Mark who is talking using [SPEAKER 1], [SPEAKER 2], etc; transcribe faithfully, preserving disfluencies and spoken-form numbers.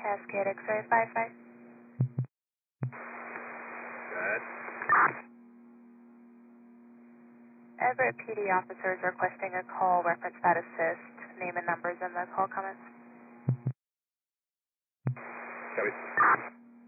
[SPEAKER 1] Cascade X-ray five five.
[SPEAKER 2] Good.
[SPEAKER 1] Everett P D officers requesting a call, reference that assist, name and numbers in the call comments.
[SPEAKER 2] Copy.